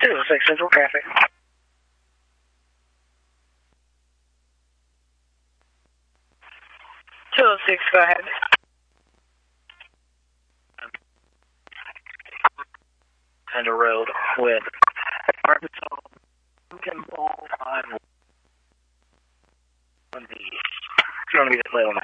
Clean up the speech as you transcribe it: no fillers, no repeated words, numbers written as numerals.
206 Central traffic. 206, go ahead. Center Road with Arkansas Lincoln Ball on the. It's going to be the play on